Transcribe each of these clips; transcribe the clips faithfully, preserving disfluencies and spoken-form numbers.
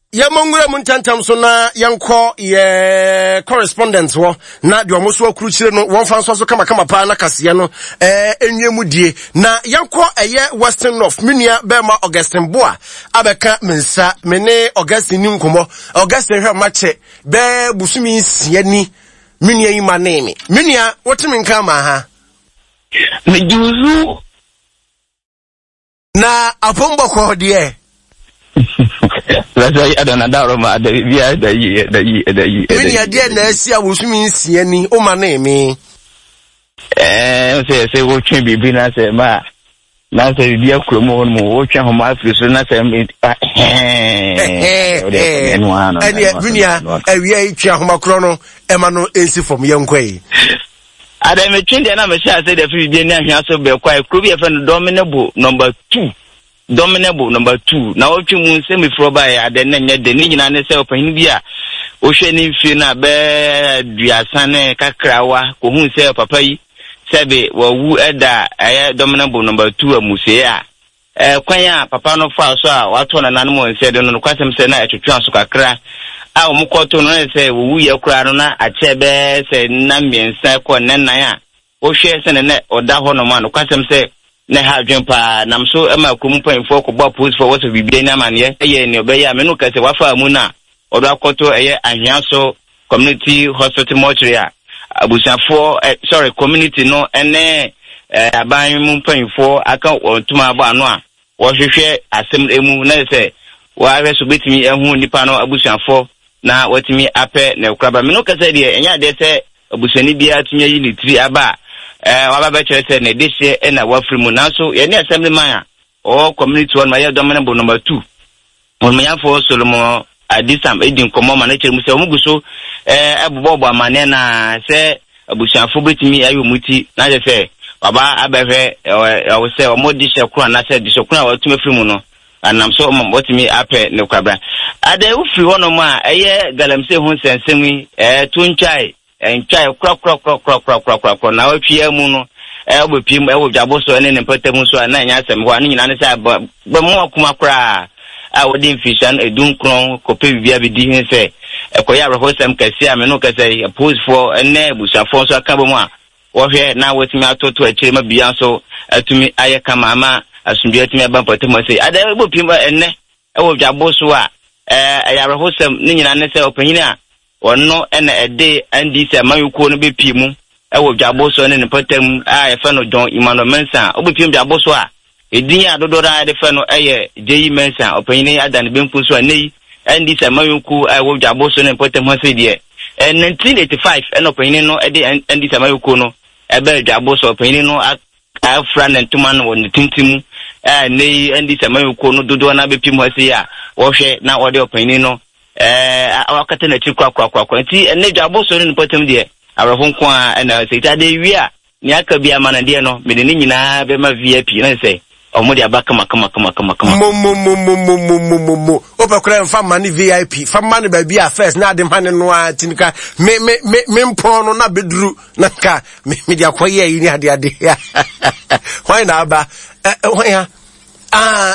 Yamongure muntantam so na yanko ye correspondent wo na de omo so akruchire no won fan so so kama kama pa na kase no eh enwemu die na yanko eye Western North menua be ma Augustine Boa abeka mensa mene Augustine ni nkomo Augustine hwe mache be busumi nsia ni menua yi maneme menua wotimi nka ma ha mejuzu na apombo ko de That's why I don't know about the year, the year, the year, the year. When you did not see, I was means any, oh, my name, eh, say, say, what can be been as a ma. Now, say, dear Cromon, watching home after so not a meet. Eh, and yet, Vinia, a year, Chahomacrono, Emmanuel, easy from young way. I am a change, and I'm a shot, said, if you didn't have to be quite could be a friend dominable number two. Dominable number two. Now, what you mean, send me for by at the name of the Nina and self in India. Ocean in Fina, Bear, Diasane, Kakrawa, whom say Papai, Sabe, well, who had that dominable number two, a Musea. Eh, Quaya, Papa no Fasa, what one an animal and said, on the custom senate to Transcra. Our Mukoton say, we are crowna at Chebe, said Nambian, Sako, and Naya. Ocean and a net or that one man, custom say. Na ha dwempa nam so ema kumpa info ko ba post for what we be na man ye ye ne obe ya menu kase wafa mu na odo akoto eye ahwiaso community hospital mortuary abusiafo sorry community no ene aban mu mpanfo aka ontuma aba no a wo hwehwe asem emu na se wa hwe so betimi ehu nipa no abusiafo na watimi ape na kraba menu kase de enya de se abusiani bia tumi yi ni tri aba eh waba chere say na this year na wafrimu na so ye na assembly man o community one my dominant number two on me for Solomon adisam edin komo ma na chere mu say omuguso eh ebobo amane na say abusiafo betimi ayo muti na je say baba abehwe o say omodi shekura na say dishekura watumi frimu no anam so omotimi ape ne kwabra ade ufri wono ma eye galamse hu sensemi eh tunchai and chai crop crop crop crop crop crop crop na otwe mu no e obo pim e wo dwabo so ne ne patamu so na nya asem ho ani nyina ne say ba mo akuma kra a wodi fishan edun kron kope bibia bi di hin say e koya ro sem kase a me no kase pose for ene busafo so aka bo mu a wo hwe na wotimi atoto akire ma bia so atumi aye kama ama asumbi atumi aba patamu say ada obo pim ene e wo dwabo so a e ya ro sem ne nyina ne say opanyini a ono ena ede andi se mayuko no bepi mu e wo dwabo so ne ne patam a e fa no John Emmanuel Mensa obepim dwabo so a edin ya dodora de fa no eye J Mensa opanyini adan bempu so anei andi se mayuko e wo dwabo so ne patam ho se de e nineteen eighty-five e no opanyini no ede andi se mayuko no e be dwabo so opanyini no a fra na ntuma no ne tintimu e nei andi se mayuko no dodo na bepim ho se ya wo hwe na ode opanyini no eh awakata na chi kwa kwa kwa kwa nti ene dwabo so ne patam de arofon kwa na seita de wi a ni aka bia mana de no me de ni nyina be ma V I P na se omo de abaka maka maka maka maka mo mo mo mo mo mo mo mo opakura mfa mani V I P fa mani ba bia first na de mane no a tinika me me me me mpon no na bedru na ka me de akoye yi ni ade ade why na aba why ah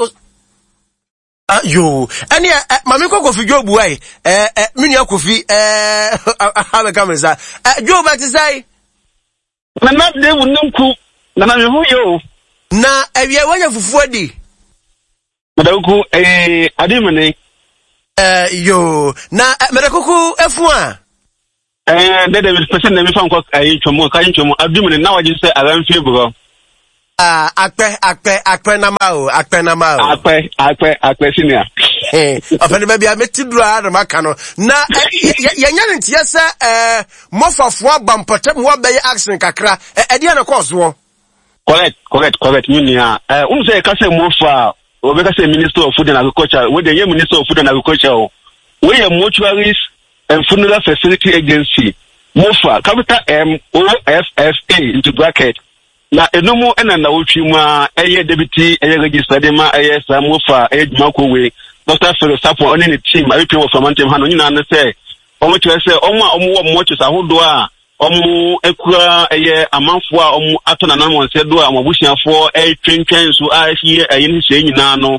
Ah yo ani mami ko Kofi Jobu ai eh eh minia Kofi eh ha be kameza eh Jobu ati sai na na de wunku na na hu yo na ewie wanya fufu adi na ku eh adimene eh yo na merekoku efu a eh de de person na mi fa nko ai twomo ka twomo adimene na waje se aran fie bro ah akpe akpe akpe na ma o akpe na ma o akpe akpe akpe senior eh afani ba bia metidura na maka no na yenya ne ntia se eh mofafo abampata mo ba ye action kakra e de na course wo correct correct correct nyunia eh unu say ka say mofa obe ka say minister of food and agriculture we dey minister of food and agriculture we are mortuaries and funeral facility agency mofa capital M O F F A into bracket na enumu ena na wotwi mu a eye deputy eye registered ma eye samofa eye dwumako we Doctor Philip Sapo oni ne team a betwe wo famantem ha no nyina ne se omo twe se omo omo wo mo twe sa hodo a omo ekura eye amanfo a omo ato na nan won se do a omo busiafo e twentwen so a hie eye ne hye nyina no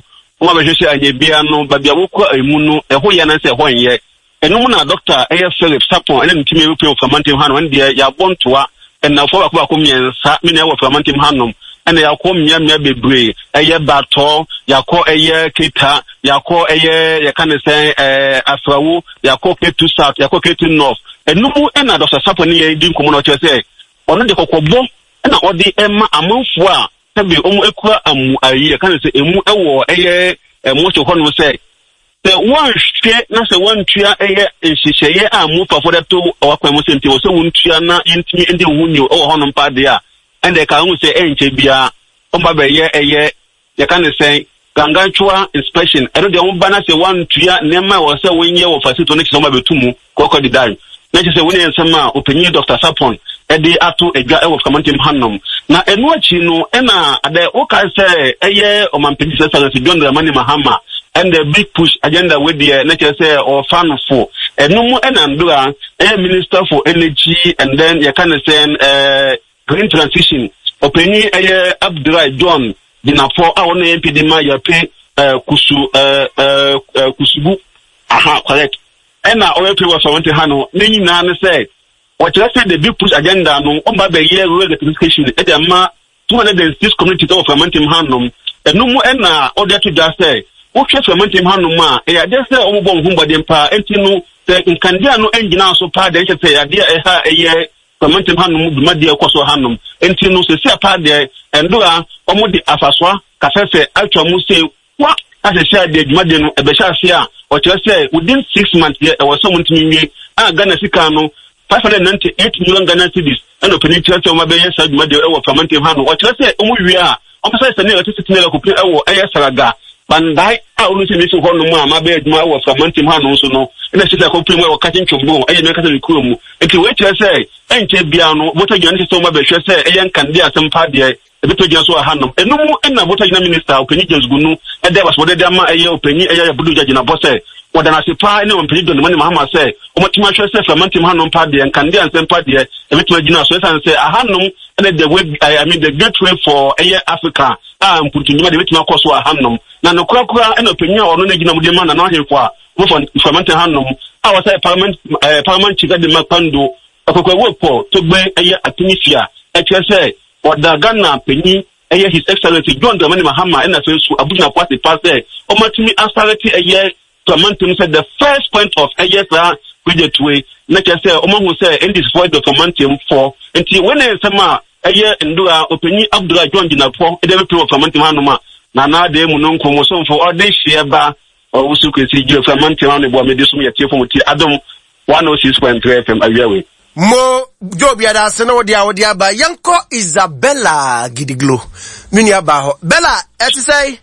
Uma bɛhwehwɛ anyebia no babia wokɔ emu no ɛho yɛ na sɛ ɛho nyɛ. Ɛnum na doctor ɛyɛ Philip Sapon ɛna ntimi epe of Fermantim Hanom ɛnde ya bontoa ɛna fo bakɔ bakɔ miɛnsa me na ɛwɔ Fermantim Hanom ɛna yakɔ mmea mmea bebree ɛyɛ Bato yakɔ ɛyɛ Kita yakɔ ɛyɛ yɛka ne sɛ ɛɛ Afrawo yakɔ Ketu South yakɔ Ketu North ɛnum ɛna doctor Sapon ne yɛ di nkɔmɔ na ɔkyerɛ sɛ ɔno de kɔkɔbɔ ɛna ɔde ɛma amanfo a sɛbi ɔmo ekura amu ayi yɛka ne sɛ emu ɛwɔ ɛyɛ ɛmo hɔ no sɛ the one share na se one tua eye nhyehyeye a mu fa for the to wakwa mu senti wo se won tua na yentimi ende wunyo o ho no mpa de a ende ka hu se enche bia o ba be ye eye ye kan say ganganchua inspection eno de won ba na se one tua nema wo se wonye wo facility no kise ma betumu kokko di dan na se woni ensema openyi Doctor Sapon ede ato edwa e wo Fermantim Hanom na enu achi no ena ade o ka se eye o mampedi se se John Dramani Mahama and the big push agenda with the nature say or fan for and no more and andura a minister for energy and then you can say uh green transition openi uh Abdullah John dinafo a won M P D ma ya pay uh kusu uh uh kusubu aha correct and na o pay was want to hano ni nyina ne say what you say the big push agenda no on ba be year electrification e dey ma two hundred six communities of Fermantim Hanom and no more and na order to just say okay Fermantim Hanom ma e ya just say o bo nhumba mpa enti no the nkandia no engina so pa de say ya de e ha eye Fermantim Hanom duma de ekoso Hanom enti no se se pa de endura o mo de afaswa ka fefe atwa mu say wa ase share de duma de no e be sha ase a o kire say within six months e was so ntimi nwie a Ghana sika no five hundred ninety-eight million Ghana cedis and opinion church o ma be yes duma de e wo Fermantim Hanom o kire say o mu wi a o pese say ne electricity ne ko e wo eye saraga bandai a unu se miso hono mu ama be aduma wo Fermantim Hanom so no ina se ko prim wo katin chombo aye me kasa bikuo mu enti we kire say enche bia no boto gyan se so ma be hwe say eye nkande asem pa de e beto gyan so Hanom enu mu ena boto gyan minister openi jazgunu e de was bodede ama eye openi eye budu gyan bo say wadana se pa ene openi don mani Mahama say o matima hwe say Fermantim Hanom pa de nkande asem pa de e beto gyan so say Hanom ene the way I mean the gateway for eye Africa ah mputunjuma de betima koso Hanom na no kura kura ena openi a ono na gina mu de ma na no ahefo a wo Fermantim Hanom a was a parliament uh, parliament chief de Makando akokwa wopo to gbe eye atinifia e kire say oda Ghana penyi eye his excellency John Dramani Mahama na fesu Abuja party pass there o matimi austerity eye Fermantim said the first point of eye sa project way na kire say o mahu say in this void of Fermantim for until when e sama eye ndura openyi Abdullah John dinafo e de be of Fermantim Hanom na na de mu no nkomo so for all this share ba or also can see you from Fermantim Hanom bo me disum yete from ti Adam one oh six point three F M awiawe mo jobia da se no dia wodi aba yanko Isabella Gidiglo nuni aba ho Bella eti say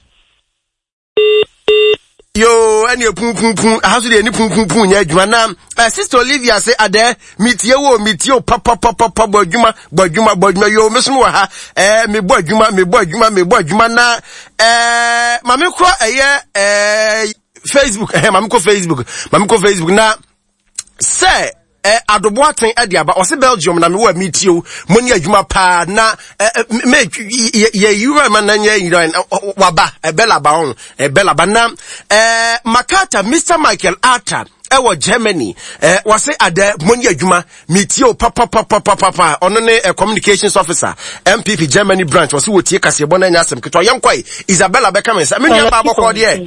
yo eni pun pun pun haso de ni pun pun pun nya adwuma na uh, sister Olivia say ade mitie wo mitie o papa papa papa bodwuma bodwuma bodwuma yo mesum wa ha eh me bo adwuma me bo adwuma me bo adwuma na eh mame kro eye eh Facebook eh mame ko Facebook mame ko Facebook na say eh adoboaten ade aba o se Belgium na me wa mitio moni adwuma pa na me ye yura man na nya yiran waba e bella ba on e bella ba na eh Makata Mister Michael Arthur ewo Germany eh wase ade moni adwuma mitio papa papa papa ono ne eh, communications officer M P P Germany branch wase wotie kase bo na nya asem keto yankwai Isabella Beckham me nya ba boko de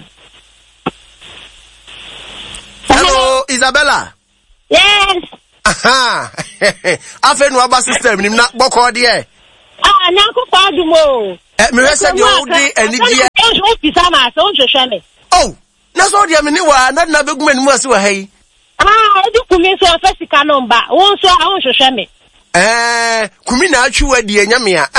hello Isabella. Yes. Aha. Afen wa ba system ni na boko de e. Ah, na ko pa dumo. Eh me wese de o de anigi e. O jo fi sama so o hwehwe me. Oh, na so de me ni wa na na beguma ni mu ase wa hai. Ah, e di kumi so ofesika no mba. Won so a o hwehwe me. Eh, kumi na atwi wa de anyame a.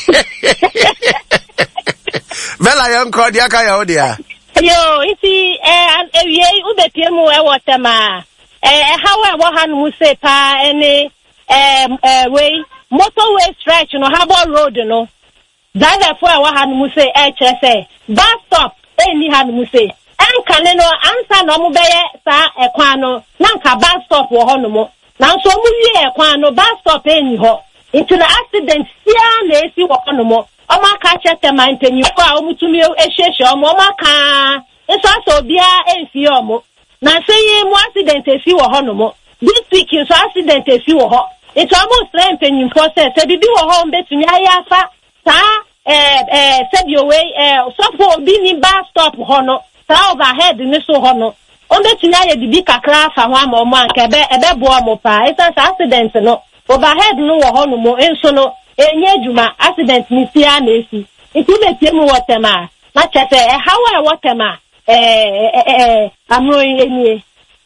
Bella yanko de aka ya o de a. Yo, iti eh ewie u betie mu e wotema. Eh how we wa han mu se pa ene eh eh way motorway stretch no Harbour road no. Driver for wa han mu se e kire say bus stop eni han mu se. Enka ne no ansa no mu beye sa ekwan no na nka bus stop wo ho no mo. Na nso mu wie ekwan no bus stop eni ho. Into the accident sia na esi wo ho no mo. Oma ka chete man mpanyimfo a omutumi ehyehyɛ omo oma ka nso aso bia enfi omo na sey mu accident efi wo ho no mo this week nso accident efi wo ho it almost three mpanyimfo say say bibi wo ho mbetumi ayafa sa eh eh said your way eh so for bi ni bus stop ho no sa overhead ni so ho no ombetumi aye bibi kakra fa ho ama omo anka ebe ebe bo omo pa isa accident no overhead no wo ho no mo enso no enye juma accident ni sia na esi itu betie mu wotema na chete e how e wotema eh eh amro enie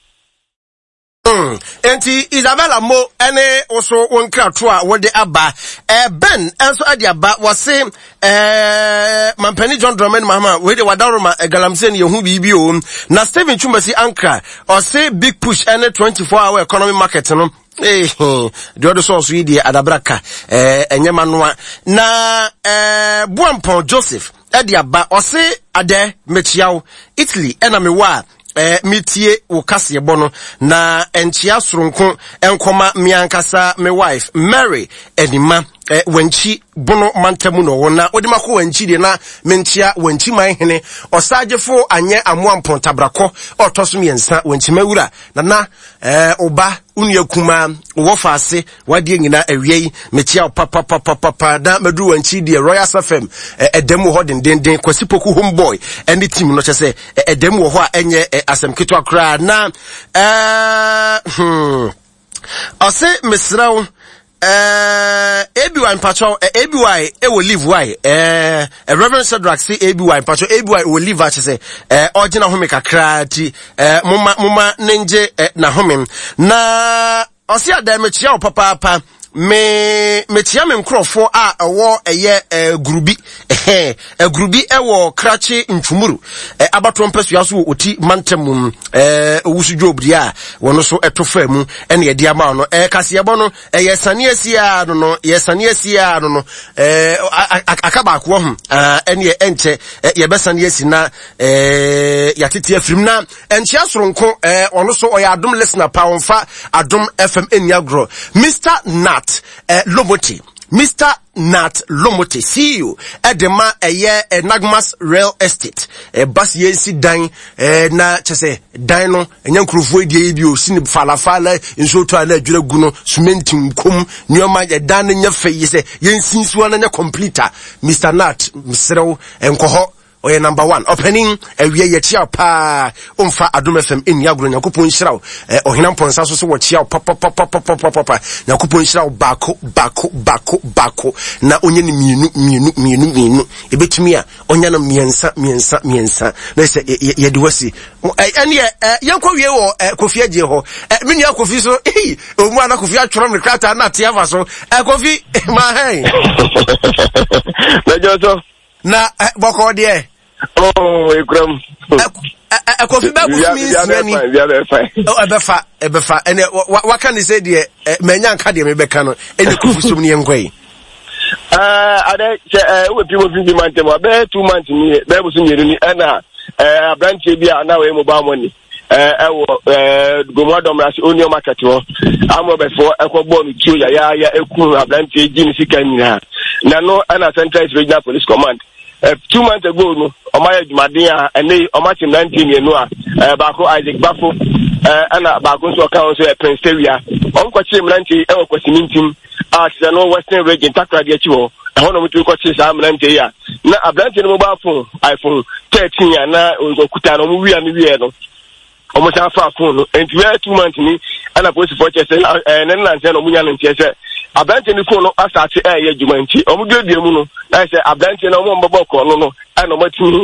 Mm. Enti Isabella Mo ene oso wonkra to a wode aba eh Ben enso ade aba wose eh Mampani John Drummond mama we de wadaroma galamse ne yehu bibi o na Steven Chumasi Ankra o say big push ene twenty-four hour economy market no eh the other source we dey adabraka eh enyema noa na eh Buampon Joseph ade aba o say ade mechiawo Italy ena mewa eh mitie wo kase bono na enchia soronko enkoma miankasa me wife Mary Edima eh wanchi bono mantamu no wona odimako wanchi de na menchia wanchi man hene osagefo anye amoampon tabrako otoso miensa wanchi mawura na na eh oba unuakuma wo faase wade nyina awiei mechia papa papa papa da madu wanchi de Royal F M edemu ho den den kwasipoku homeboy ene team no chese edemu ho a enye asem keto akra na eh hmm ose mesrawo eh A B Y Pacho A B Y e will live why eh Reverend Cedric say A B Y Pacho A B Y will live actually say eh original home kakra ti eh muma muma nenje na home na ose adamechia papa papa me me tia me nkrofo a ewo eye eh grubi eh eh grubi ewo krache ntwumuru eh abatompesu yaso oti mantamum eh owusu dwobri a wono so etofa mu ene ye dia ma no eh kaseyebo no eh yesane asia no no yesane asia no no eh akaba akwo ho ene ye enche ye besane asina eh yatete afrim na enchia soronko eh wono so oya adom listener pa wonfa adom F M eniagro Mister Nat Uh, Lomoti, Mister Nat Lomoti, C E O, Edema, a year, a Nagmas Real Estate, a bus yensi dine, na chese, dino, and young crew for the A B O, Sin Falafala, in so to a legend guno, cementing cum, near my dan in your face, yensin swan and a completer, Mister Nat, Mister and Coho. Oye number one opening ewie ye chia pa umfa Adom F M in yagro nyakopo nhyiraw eh ohinam ponsa so so wo chia pa pa pa pa pa pa pa nyakopo nhyiraw bako bako bako bako na onye ni mienu mienu mienu mienu ebetumi a onya na miensa miensa miensa na se ye de wasi ene ye kwa wie wo Kofi Aje ho menu Kofi so eh omu ana Kofi atworo me krata na te ava so Kofi ma hen na jojo na boko de oh ekram e Kofi babu mi siani oh ebefa ebefa ene waka ni say de manya nka de me beka no ene Kofi sum ne enkwai ah ade we people fi man tem be two months ni be bu so nyeri ni na eh abranche bia na we mobile money eh ewo eh gomodom rasi onio market wo amo be fo ekogbo mi tuo ya ya ya eku abranche ji ni sika nyina na no na Central Regional Police Command Uh, two months ago, no, Omaya Jumadia and they Omati nineteen year no, uh, Bako Isaac Bafo, uh, and Bako so council at Prince Teria, Uncle Chim Lanti, Ewa Quasimintim, as the no Western region, Takra Getio, I want to go to Sam Lantia. Now, a branch in mobile phone, iPhone thirteen, and now Kutano, movie and Viano. Almost half a phone, and we are two months me, and I post for Chester, and then I said, Omuyan and Chester. Abranche ni phone asate eh ye jumanti omude bia mu no na say abranche na omo mboboko no no ana matimi